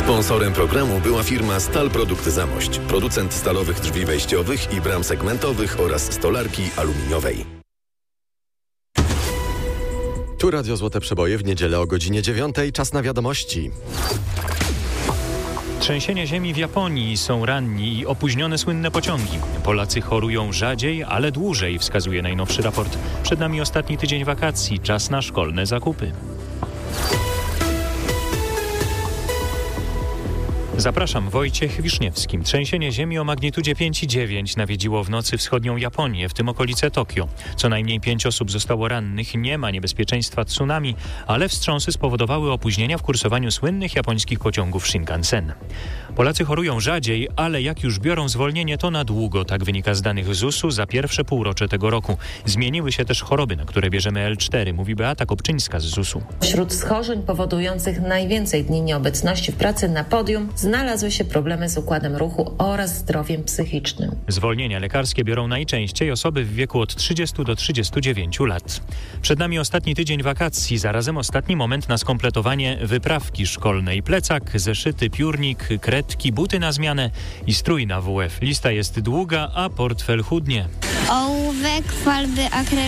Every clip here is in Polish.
Sponsorem programu była firma Stal Produkty Zamość, producent stalowych drzwi wejściowych i bram segmentowych oraz stolarki aluminiowej. Tu Radio Złote Przeboje w niedzielę o godzinie 9. Czas na wiadomości. Trzęsienie ziemi w Japonii, są ranni i opóźnione słynne pociągi. Polacy chorują rzadziej, ale dłużej, wskazuje najnowszy raport. Przed nami ostatni tydzień wakacji, czas na szkolne zakupy. Zapraszam, Wojciech Wiszniewski. Trzęsienie ziemi o magnitudzie 5,9 nawiedziło w nocy wschodnią Japonię, w tym okolice Tokio. Co najmniej 5 osób zostało rannych, nie ma niebezpieczeństwa tsunami, ale wstrząsy spowodowały opóźnienia w kursowaniu słynnych japońskich pociągów Shinkansen. Polacy chorują rzadziej, ale jak już biorą zwolnienie, to na długo, tak wynika z danych ZUS-u za pierwsze półrocze tego roku. Zmieniły się też choroby, na które bierzemy L4, mówi Beata Kopczyńska z ZUS-u. Wśród schorzeń powodujących najwięcej dni nieobecności w pracy na podium znalazły się problemy z układem ruchu oraz zdrowiem psychicznym. Zwolnienia lekarskie biorą najczęściej osoby w wieku od 30 do 39 lat. Przed nami ostatni tydzień wakacji, zarazem ostatni moment na skompletowanie wyprawki szkolnej. Plecak, zeszyty, piórnik, kredki, buty na zmianę i strój na WF. Lista jest długa, a portfel chudnie. Ołówek, farby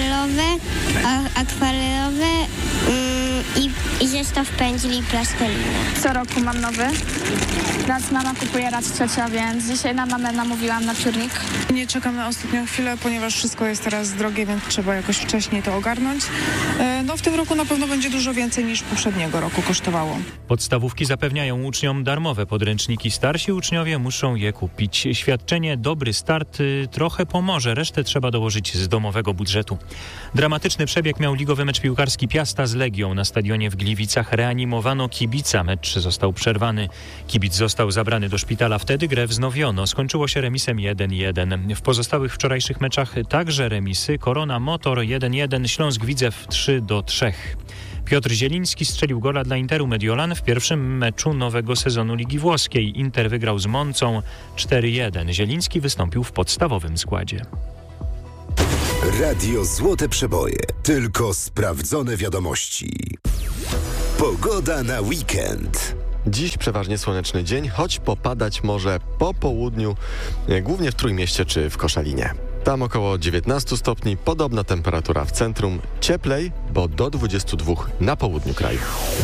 akwarelowe i zestaw pędzli i plasteliny. Co roku mam nowy. Raz mama kupuje, raz ciocia, więc dzisiaj na mamę namówiłam na piórnik. Nie czekam na ostatnią chwilę, ponieważ wszystko jest teraz drogie, więc trzeba jakoś wcześniej to ogarnąć. No w tym roku na pewno będzie dużo więcej niż poprzedniego roku kosztowało. Podstawówki zapewniają uczniom darmowe podręczniki. Starsi uczniowie muszą je kupić. Świadczenie Dobry Start trochę pomoże, resztę trzeba dołożyć z domowego budżetu. Dramatyczny przebieg miał ligowy mecz piłkarski Piasta z Legią. Na stadionie w Gliwicach reanimowano kibica. Mecz został przerwany. Kibic został zabrany do szpitala. Wtedy grę wznowiono. Skończyło się remisem 1-1. W pozostałych wczorajszych meczach także remisy. Korona Motor 1-1, Śląsk Widzew 3-3. Piotr Zieliński strzelił gola dla Interu Mediolan w pierwszym meczu nowego sezonu Ligi Włoskiej. Inter wygrał z Moncą 4-1. Zieliński wystąpił w podstawowym składzie. Radio Złote Przeboje. Tylko sprawdzone wiadomości. Pogoda na weekend. Dziś przeważnie słoneczny dzień, choć popadać może po południu, głównie w Trójmieście czy w Koszalinie. Tam około 19 stopni, podobna temperatura w centrum, cieplej, bo do 22 na południu kraju.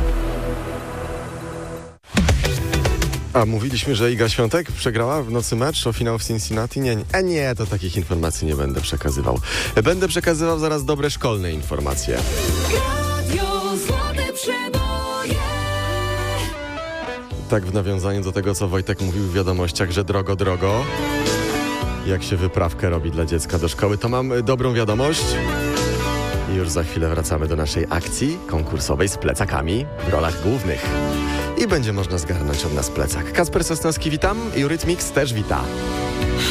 A mówiliśmy, że Iga Świątek przegrała w nocy mecz o finał w Cincinnati? Nie, to takich informacji nie będę przekazywał. Będę przekazywał zaraz dobre szkolne informacje. Radio Złote Przeboje. Tak w nawiązaniu do tego, co Wojtek mówił w wiadomościach, że drogo, jak się wyprawkę robi dla dziecka do szkoły, to mam dobrą wiadomość. I już za chwilę wracamy do naszej akcji konkursowej z plecakami w rolach głównych. I będzie można zgarnąć od nas plecak. Kacper Sosnowski, witam. I Eurythmics też wita.